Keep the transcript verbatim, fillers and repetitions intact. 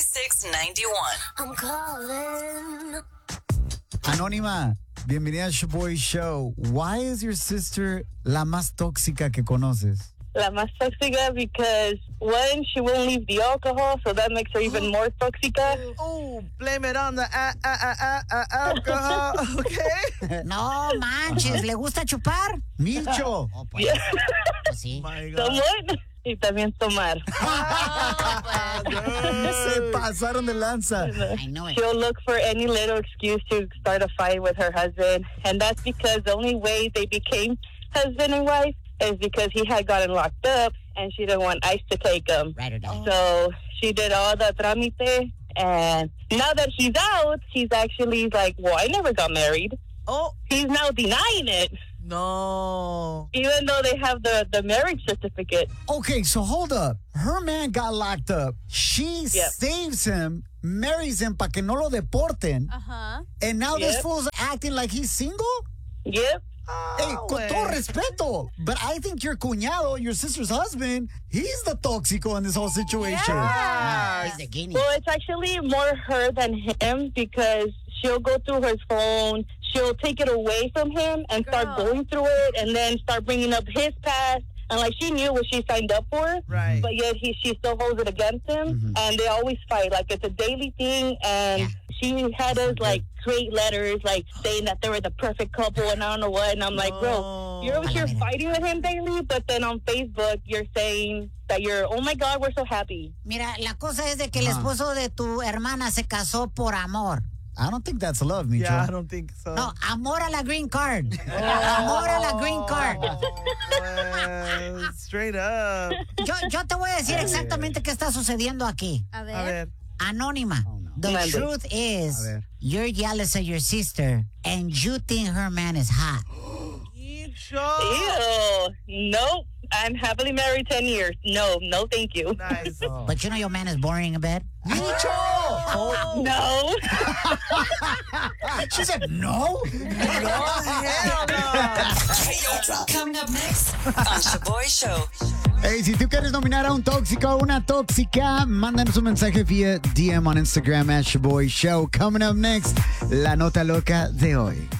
ninety-six ninety-one. I'm calling. Anónima, bienvenida a Shaboy Show. Why is your sister la más tóxica que conoces? La más tóxica because, one, she won't leave the alcohol, so that makes her even more tóxica. Oh, blame it on the uh, uh, uh, uh, alcohol, okay? No manches, ¿le gusta chupar? Micho. Oh, pues, pues sí. My God. Tomar y también tomar. Se pasaron de lanza. I know it. She'll look for any little excuse to start a fight with her husband, and that's because the only way they became husband and wife is because he had gotten locked up, and she didn't want ICE to take him. Right or die. So she did all the trámite, and now that he's out, he's actually like, well, I never got married. Oh, He's now denying it, no. even though they have the, the marriage certificate. Okay, so hold up. Her man got locked up. She Yep. saves him, marries him para que no lo deporten. Ajá. And now this Yep. fool's acting like he's single? Yep. Hey, con güey. todo respeto. But I think your cuñado, your sister's husband, he's the toxico in this whole situation. Yeah. He's the guinea. Well, it's actually more her than him because she'll go through his phone, she'll take it away from him and start Girl. going through it and then start bringing up his past. And like she knew what she signed up for, Right. but yet he she still holds it against him, and they always fight. Like it's a daily thing, and Yeah. she had us like create letters like saying that they were the perfect couple, and I don't know what. And I'm like, bro, you're over here fighting with him daily, but then on Facebook you're saying that you're, oh my God, we're so happy. Mira, la cosa es de que el esposo de tu hermana se casó por amor. I don't think that's love, Micho. Yeah, I don't think so. No, amor a la green card. Amor a la green card. Well, straight up. Yo, yo te voy a decir exactamente qué está sucediendo aquí. A ver. A ver. Anónima. The Mande. truth is, A ver. you're jealous of your sister and you think her man is hot. Micho. Ew, nope. I'm happily married ten years. No, no, thank you. Nice. But you know your man is boring in bed? Micho! Oh, No. She said no? hell no. Coming up next on Shaboy Show. Hey, si tú quieres nominar a un tóxico o una tóxica, mándanos un mensaje vía D M on Instagram at Shaboy Show. Coming up next, la nota loca de hoy.